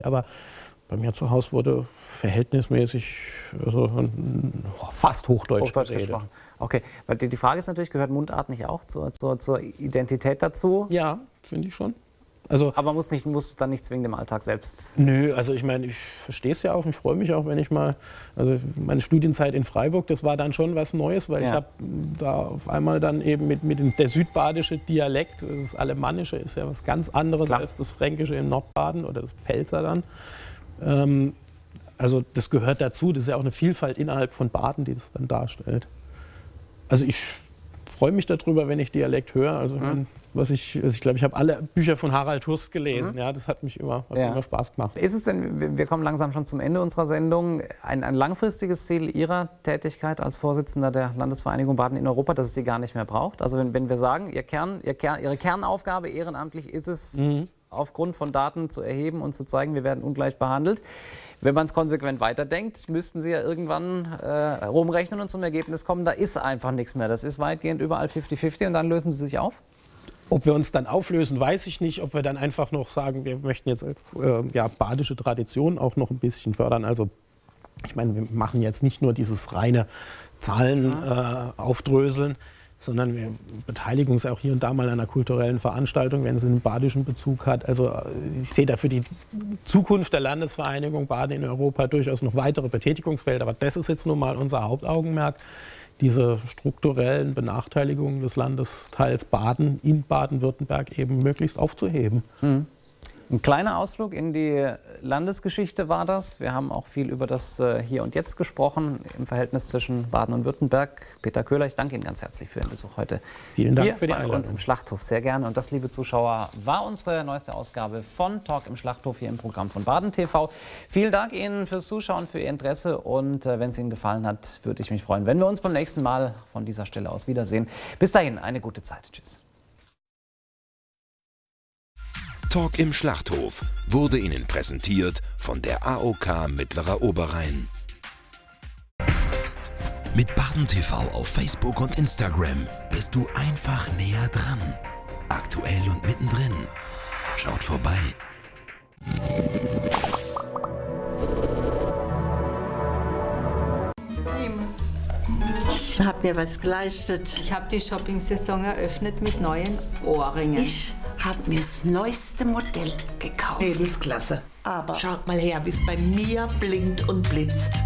Aber bei mir zu Hause wurde verhältnismäßig fast Hochdeutsch gesprochen. Okay, weil die Frage ist natürlich, gehört Mundart nicht auch zur Identität dazu? Ja, finde ich schon. Also, aber musst du dann nicht zwingend im Alltag selbst? Nö, also ich meine, ich verstehe es ja auch, ich freue mich auch, wenn ich mal, also meine Studienzeit in Freiburg, das war dann schon was Neues, weil ich habe da auf einmal dann eben mit der südbadische Dialekt, das Alemannische ist ja was ganz anderes als das Fränkische in Nordbaden oder das Pfälzer dann. Also das gehört dazu, das ist ja auch eine Vielfalt innerhalb von Baden, die das dann darstellt. Also ich freue mich darüber, wenn ich Dialekt höre. Also ich glaube, ich habe alle Bücher von Harald Hurst gelesen. Ja, das hat mich immer Spaß gemacht. Ist es denn, wir kommen langsam schon zum Ende unserer Sendung, ein langfristiges Ziel Ihrer Tätigkeit als Vorsitzender der Landesvereinigung Baden in Europa, dass es Sie gar nicht mehr braucht? Also wenn wir sagen, Ihre Kernaufgabe ehrenamtlich ist es, aufgrund von Daten zu erheben und zu zeigen, wir werden ungleich behandelt. Wenn man es konsequent weiterdenkt, müssten Sie ja irgendwann rumrechnen und zum Ergebnis kommen, da ist einfach nichts mehr. Das ist weitgehend überall 50-50 und dann lösen Sie sich auf? Ob wir uns dann auflösen, weiß ich nicht. Ob wir dann einfach noch sagen, wir möchten jetzt als badische Tradition auch noch ein bisschen fördern. Also ich meine, wir machen jetzt nicht nur dieses reine Zahlen aufdröseln, sondern wir beteiligen uns auch hier und da mal an einer kulturellen Veranstaltung, wenn es einen badischen Bezug hat. Also ich sehe da für die Zukunft der Landesvereinigung Baden in Europa durchaus noch weitere Betätigungsfelder. Aber das ist jetzt nun mal unser Hauptaugenmerk, diese strukturellen Benachteiligungen des Landesteils Baden in Baden-Württemberg eben möglichst aufzuheben. Ein kleiner Ausflug in die Landesgeschichte war das. Wir haben auch viel über das Hier und Jetzt gesprochen, im Verhältnis zwischen Baden und Württemberg. Peter Köhler, ich danke Ihnen ganz herzlich für den Besuch heute. Vielen Dank für die Einladung. Bei uns im Schlachthof, sehr gerne. Und das, liebe Zuschauer, war unsere neueste Ausgabe von Talk im Schlachthof hier im Programm von Baden TV. Vielen Dank Ihnen fürs Zuschauen, für Ihr Interesse. Und wenn es Ihnen gefallen hat, würde ich mich freuen, wenn wir uns beim nächsten Mal von dieser Stelle aus wiedersehen. Bis dahin, eine gute Zeit. Tschüss. Talk im Schlachthof wurde Ihnen präsentiert von der AOK Mittlerer Oberrhein. Mit Baden TV auf Facebook und Instagram bist du einfach näher dran. Aktuell und mittendrin. Schaut vorbei. Ich habe mir was geleistet. Ich habe die Shopping-Saison eröffnet mit neuen Ohrringen. Ich habe mir das neueste Modell gekauft. Mädelsklasse. Aber schaut mal her, wie es bei mir blinkt und blitzt.